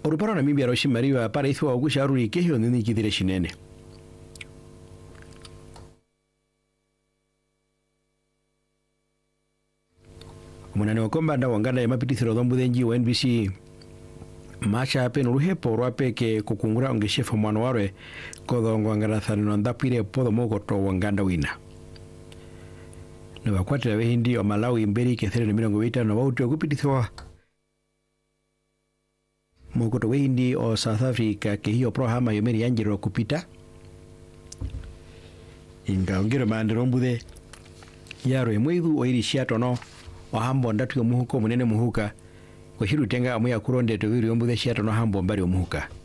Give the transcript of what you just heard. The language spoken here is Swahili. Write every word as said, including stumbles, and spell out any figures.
Oruparo na mimbi aroshimariwa para ithwa ogusha aruri kehyo nini kidire shinene. Umunane wakomba nda wanganda ya mapitithiro dhombudenji wa N B C macha ape nuruhepo ruape ke kukungura ongeshefa mwano warwe kodho ngwanganda thanino ndapire podho moko to wanganda wina. Na wakwati la wehindi o Malawi mberi ke there mirongo wita na wauti wa kupitithwa moko to wehindi o South Africa ke hiyo prohama yomeri yanjiro kupita inga ongero maandero mbude yaro emweidu o iri shiato no o hambo ndatu yo muhuko munene muhuka kwa hiru tenga amuya kuronde to wiru yombude shiato no hambo mbari o muhuka.